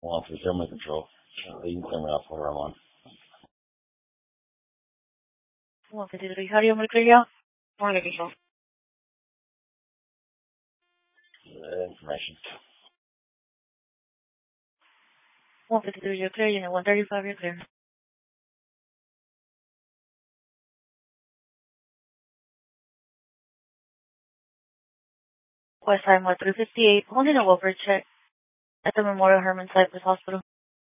One for German control. You can clear me off where I'm on. 153, how do you want me to clear you out? Morning control. Information. 153, you're clear. Unit 135, you're clear. West Highway 358, holding a welfare check at the Memorial Hermann Cypress Hospital.